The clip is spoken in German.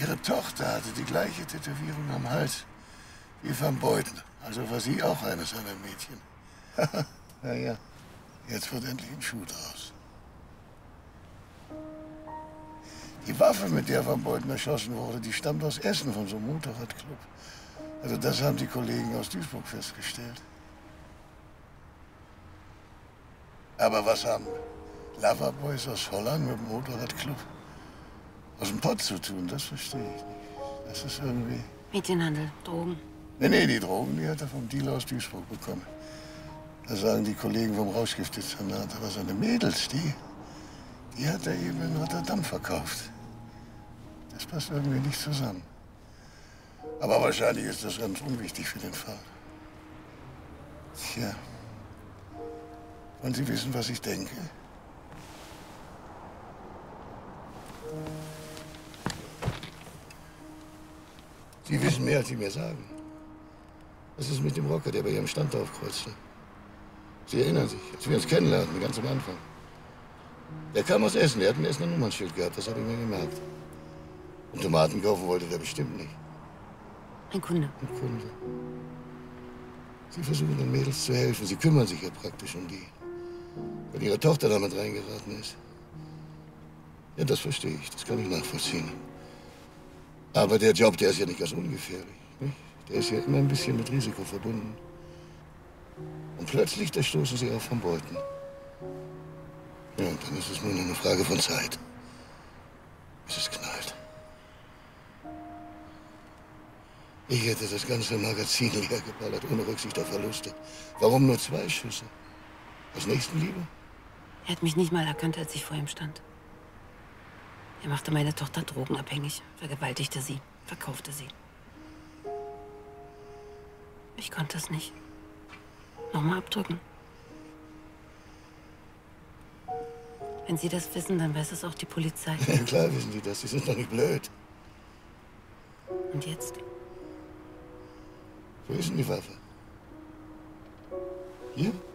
Ihre Tochter hatte die gleiche Tätowierung am Hals wie Van Beuten. Also war sie auch eines seiner Mädchen. Naja, jetzt wird endlich ein Schuh draus. Die Waffe, mit der Van Beuten erschossen wurde, die stammt aus Essen von so einem Motorradclub. Also das haben die Kollegen aus Duisburg festgestellt. Aber was haben Loverboys aus Holland mit dem Motorradclub aus dem Pott zu tun? Das verstehe ich nicht. Das ist irgendwie... Mädchenhandel, Drogen. Nee, die Drogen, die hat er vom Dealer aus Duisburg bekommen. Das sagen die Kollegen vom Rauschgiftdezernat. Aber seine Mädels, die hat er eben in Rotterdam verkauft. Das passt irgendwie nicht zusammen. Aber wahrscheinlich ist das ganz unwichtig für den Fall. Tja. Wollen Sie wissen, was ich denke? Sie wissen mehr, als Sie mir sagen. Was ist mit dem Rocker, der bei Ihrem Stand aufkreuzte? Sie erinnern sich, als wir uns kennenlernten, ganz am Anfang. Der kam aus Essen, der hat ein Essener Nummernschild gehabt, das habe ich mir gemerkt. Und Tomaten kaufen wollte der bestimmt nicht. Ein Kunde. Ein Kunde. Sie versuchen den Mädels zu helfen, Sie kümmern sich ja praktisch um die. Wenn Ihre Tochter damit reingeraten ist. Ja, das verstehe ich, das kann ich nachvollziehen. Aber der Job, der ist ja nicht ganz ungefährlich. Nicht? Der ist ja immer ein bisschen mit Risiko verbunden. Und plötzlich, da stoßen Sie auf Van Beuten. Ja, und dann ist es nur noch eine Frage von Zeit, bis es knallt. Ich hätte das ganze Magazin leer geballert, ohne Rücksicht auf Verluste. Warum nur 2 Schüsse? Aus Nächstenliebe? Er hat mich nicht mal erkannt, als ich vor ihm stand. Er machte meine Tochter drogenabhängig, vergewaltigte sie, verkaufte sie. Ich konnte es nicht. Nochmal abdrücken. Wenn Sie das wissen, dann weiß es auch die Polizei. Ja, klar wissen die das. Sie sind doch nicht blöd. Und jetzt? Wo ist denn die Waffe? Hier?